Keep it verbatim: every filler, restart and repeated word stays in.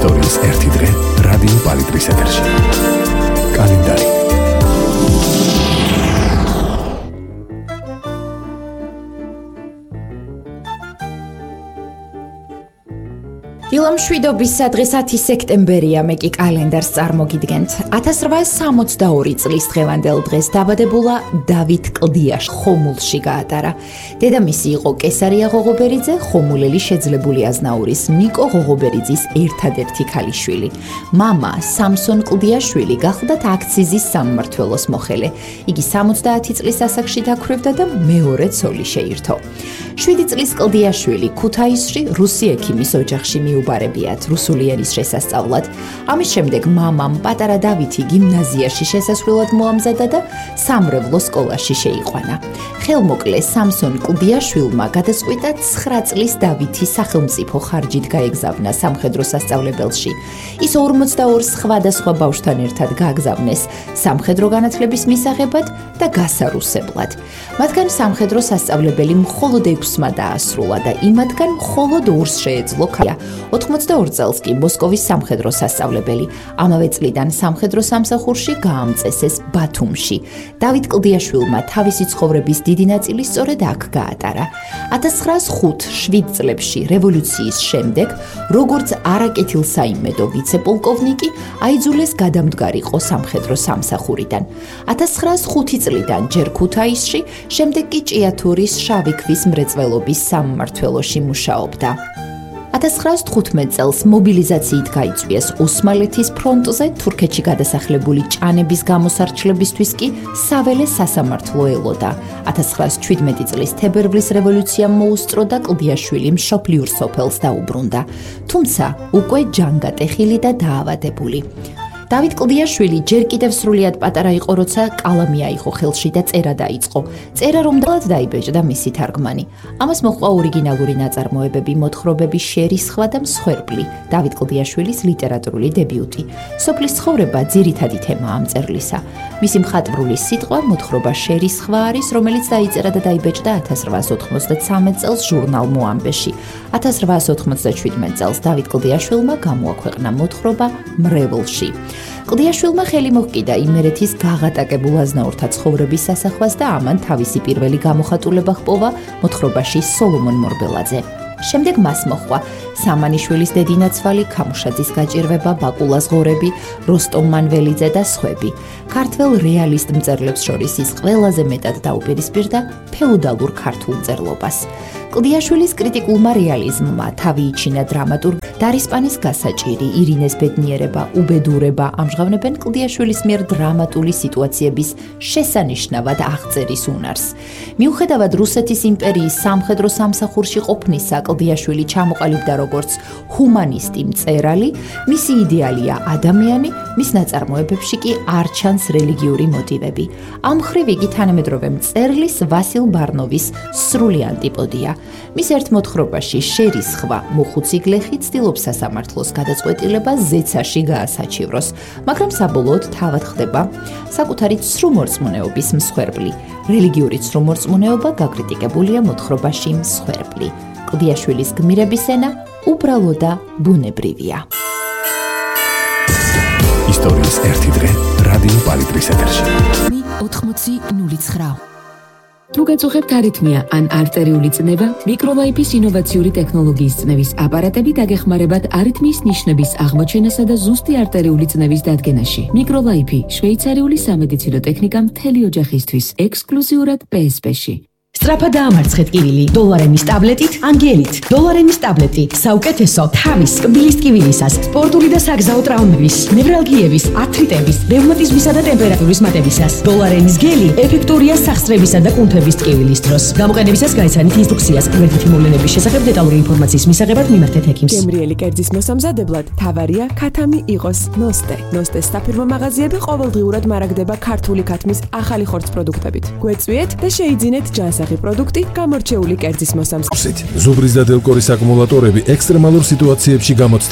ისტორიის ერთი დღე რადიო პალიტრის ეთერში. კალენდარი. დილამშვიდობის სადღეს ათი სექტემბერია, მე კი კალენდარს წარმოგიდგენთ. ათას რვაასი სამოცდაორი წლის დღევანდელ დღეს დაბადებულა დავით კლდიაშ ხომულში გაატარა. დედამისი იყო კესარია ღოღობერიძე, ხომულელი შეძლებული აზნაურის ნიკო ღოღობერიძის ერთადერთი ქალიშვილი. მამა სამსონ კლდიაშვილი გახლდათ აქციზის სამმართველოს მოხელე. იგი სამოცდაათი წლის ასაკში დაქვრივდა და მეორე ცოლი შეირთო. შვიდი წლის კლდიაშვილი ქუთაისში რუსი ექიმის ოჯახში მიუბარებიათ რუსული ენის შესასწავლად. ამის შემდეგ მამამ პატარა დავითი გიმნაზიაში შესასვლელად მოამზადა და სამრევლო სკოლაში შეიყვანა. ხელმოკლე სამსონ კლდიაშვილმა გადაწყვიტა ცხრა წლის დავითი სახელმწიფო ხარჯით გაეგზავნა სამხედრო სასწავლებელში. ის ორმოცდაორ სხვადასხვა ბავშვთან ერთად გააგზავნეს სამხედრო განათლების მისაღებად და გასარუსებლად. მათგან სამხედრო სასწავლებელი მხოლოდ ექვსმა დაასრულა და იმათგან მხოლოდ ორს შეეძლო ქალია. ოთხმოცდაორ წელს კი მოსკოვის სამხედრო სასწავლებელი. ამავე წლიდან სამხედრო სამსახურში გაამწესეს ბათუმში. დავით კლდიაშვილმა თავისი ცხოვრების დიდი ნაწილი სწორედ აქ გაატარა. ათას ცხრაასი ხუთი შვიდ წლებში რევოლუციის შემდეგ, როგორც არაკეთილსაიმედო ვიცე-პოლკოვნიკი, აიძულეს გადამდგარიყო სამხედრო სამსახურიდან. ათას ცხრაასი ხუთი წლიდან ჯერ ქუთაისში, შემდეგ კი ჭიათურის შავი ქვის მრეწველობის სამმართველოში მუშაობდა. ათას ცხრაასი თხუთმეტ წელს მობილიზაციით გაიწვიეს ოსმალეთის ფრონტზე, თურქეთში გადასახლებული ჭანების გამოსარჩლებისთვის კი საველე სასამართლო ელოდა. ათას ცხრაასი შვიდმეტი წლის თებერვლის რევოლუციამ მოუსწრო და კლდიაშვილი მშობლიურ სოფელს დაუბრუნდა, თუმცა უკვე ჯანგატეხილი და დაავადებული. დავით კლდიაშვილი ჯერ კიდევ სრულიად პატარა იყო, როცა კალამი აიღო ხელში და წერა დაიწყო. წერა რომდელად დაიბეჭდა მისი თარგმანი. ამას მოჰყვა ორიგინალური ნაწარმოებები, მოთხრობები, შერისხვა და მსხვერპლი. დავით კლდიაშვილის ლიტერატურული დებიუტი. სოფლის ცხოვრება ძირითადი თემაა ამ წერლისა. მისი მხატვრული სიტყვა მოთხრობა შერისხვა არის, რომელიც დაიწერა და დაიბეჭდა ათას რვაასი ოთხმოცდათრამეტ წელს ჟურნალ მოამბეში. ათას რვაასი ოთხმოცდაშვიდმეტ წელს დავით კლდიაშვილმა გამოაქვეყნა მოთხრობა მრევლში. კლდიაშვილმა ხელი მოჰკიდა იმერეთის გაღატაკებულ აზნაურთა ცხოვრების სასახვას და ამან თავისი პირველი გამოხატულება ჰპოვა მოთხრობაში სოლომონ მორბელაძე. შემდეგ მას მოჰყვა სამანიშვილის დედინაცვალი, ქამუშაძის გაჭირვება, ბაკულას ღორები, როსტომ მანველიძე და სხვები. ქართველ რეალისტ მწერლებს შორის ის ყველაზე მეტად დაუპირისპირდა ფეოდალურ ქართულ მწერლობას. კლდიაშვილის კრიტიკულმა რეალიზმმა თავი იჩინა დრამატურგ დარისპანის გასაჭირი, ირინეს ბედნიერება, უბედურება ამჟღავნებენ კლდიაშვილის მიერ დრამატული სიტუაციების შესანიშნავად აღწერის უნარს. მიუხედავად რუსეთის იმპერიის სამხედრო სამსახურში ყოფნისა, კლდიაშვილი ჩამოყალიბდა როგორც ჰუმანისტი მწერალი, მისი იდეალია ადამიანი, მის ნაწარმოებებში კი არ ჩანს რელიგიური მოტივები. ამ მხრივ იგი თანამედროვე მწერლის ვასილ ბარნოვის სრული ანტიპოდია. მის ერთ მოთხრობაში შერისხვა მოხუცი გლეხი ცდილობს სასამართლოს გადაწყვეტილება ზეცაში გაასაჩივროს, მაგრამ საბოლოოდ თავად ხდება საკუთარი ცრუმორწმუნეობის მსხვერპლი. რელიგიური ცრუმორწმუნეობა გაკრიტიკებულია მოთხრობაში მსხვერპლი. კლდიაშვილის გმირების ენა უბრალო და ბუნებრივია. ისტორიის ერთი დღე რადიო პალიტრის ეთერში. ოთხმოცი ნული ცხრა. თუ გაწუხებთ არითმია ან არტერიული წნება, მიკროლაიფის ინოვაციური ტექნოლოგიის წნევის აპარატები დაგეხმარებათ არითმიის ნიშნების აღმოჩენასა და ზუსტი არტერიული წნევის დადგენაში. მიკროლაიფი შვეიცარიული სამედიცინო ტექნიკა მთელი ოჯახისთვის, ექსკლუზიურად პე ეს პე-ში. სწრაფად დაამარცხეთ კივილი დოლარენის ტაბლეტით, ანგელით. დოლარენის ტაბლეტი საუკეთესო თავის, კბილის ტკივილისას, სპორტული და საგზაო ტრავმების, ნევრალგიების, ართრიტების, რევმატიზმისა და ტემპერატურის მატებისას. დოლარენის გელი ეფექტურია სახსრებისა და კუნთების ტკივილის დროს. გამოყენებისას გაიცანით ინსტრუქციას. გვერდითი მოვლენების შესახებ დეტალური ინფორმაციის მისაღებად მიმართეთ ექიმს. გემრიელი კერძის მოსამზადებლად თავარია ქათამი იყოს ნოსტე. ნოსტეს საფირმო მაღაზიები ყოველდღიურად მარაგდება ქართული ქათმის ახალი ხორცს პროდუქტებით. გვეწვიეთ და შეიძინეთ ჯანსაღი პროდუქტი გამორჩეული კერძის მოსამზადებლად. ზუბრის და დელკორის აკუმულატორები ექსტრემალურ სიტუაციებში გამოცდილი